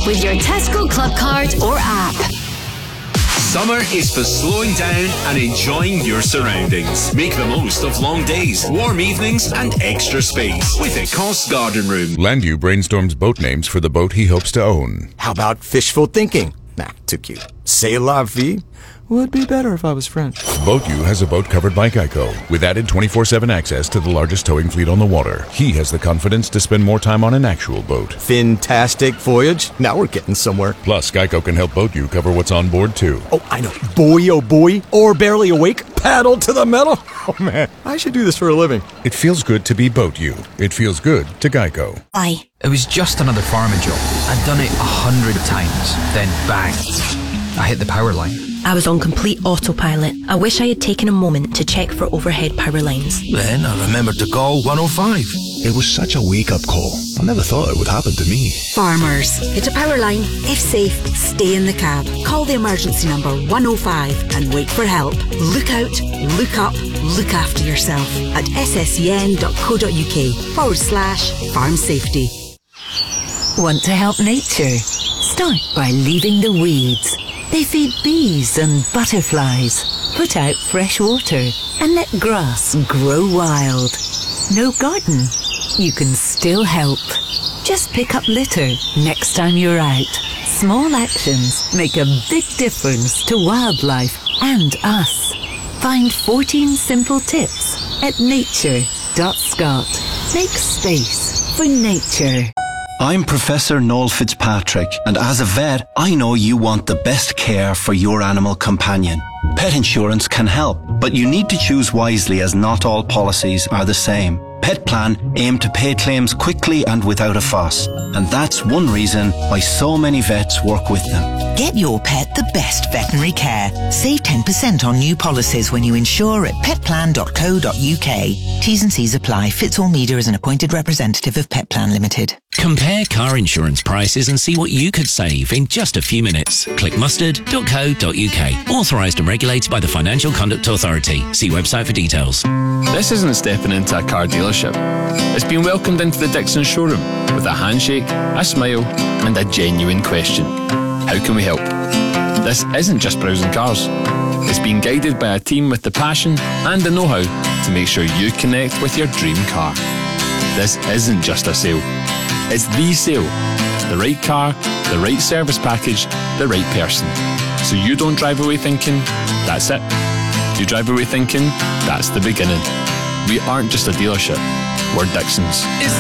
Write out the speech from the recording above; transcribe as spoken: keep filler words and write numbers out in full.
with your Tesco Club card or app. Summer is for slowing down and enjoying your surroundings. Make the most of long days, warm evenings, and extra space with Ecosse Garden Room. Landu brainstorms boat names for the boat he hopes to own. How about fishful thinking? Nah, too cute. C'est la vie would be better if I was French. BoatU has a boat covered by Geico with added twenty-four seven access to the largest towing fleet on the water. He has the confidence to spend more time on an actual boat. Fantastic voyage. Now we're getting somewhere. Plus, Geico can help BoatU cover what's on board too. Oh, I know. Boy, oh boy. Or barely awake. Paddle to the metal. Oh man, I should do this for a living. It feels good to be BoatU. It feels good to Geico. Aye. It was just another farming job. I'd done it a hundred times. Then bang, I hit the power line. I was on complete autopilot. I wish I had taken a moment to check for overhead power lines. Then I remembered to call one oh five. It was such a wake-up call. I never thought it would happen to me. Farmers, hit a power line. If safe, stay in the cab. Call the emergency number one oh five and wait for help. Look out, look up, look after yourself at sscn.co.uk forward slash farm safety. Want to help nature? Start by leaving the weeds. They feed bees and butterflies, put out fresh water, and let grass grow wild. No garden? You can still help. Just pick up litter next time you're out. Small actions make a big difference to wildlife and us. Find fourteen simple tips at nature dot scot. Make space for nature. I'm Professor Noel Fitzpatrick, and as a vet, I know you want the best care for your animal companion. Pet insurance can help, but you need to choose wisely as not all policies are the same. Petplan aim to pay claims quickly and without a fuss, and that's one reason why so many vets work with them. Get your pet the best veterinary care. Save ten percent on new policies when you insure at petplan dot co dot uk. T's and C's apply. Fitzall Meader is an appointed representative of Petplan Limited. Compare car insurance prices and see what you could save in just a few minutes. Click mustard dot co dot uk. Authorised and regulated by the Financial Conduct Authority. See website for details. This isn't stepping into a car dealership. It's been welcomed into the Dixon showroom with a handshake, a smile and a genuine question. How can we help? This isn't just browsing cars. It's been guided by a team with the passion and the know-how to make sure you connect with your dream car. This isn't just a sale. It's the sale. The right car, the right service package, the right person. So you don't drive away thinking, that's it. You drive away thinking, that's the beginning. We aren't just a dealership, we're Dixons.